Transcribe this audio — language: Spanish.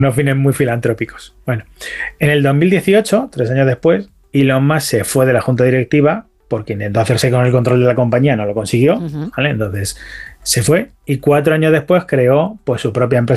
unos fines muy filantrópicos. Bueno, en el 2018, 3 años después, Elon Musk se fue de la junta directiva porque intentó hacerse con el control de la compañía, no lo consiguió, ¿vale? Entonces se fue y 4 años después creó pues su propia empresa